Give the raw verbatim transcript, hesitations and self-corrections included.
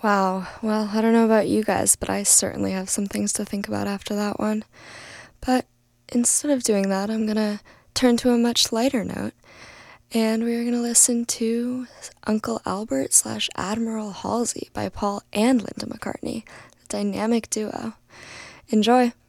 Wow, well, I don't know about you guys, but I certainly have some things to think about after that one. But instead of doing that, I'm gonna turn to a much lighter note, and we're gonna listen to Uncle Albert slash Admiral Halsey by Paul and Linda McCartney, a dynamic duo. Enjoy!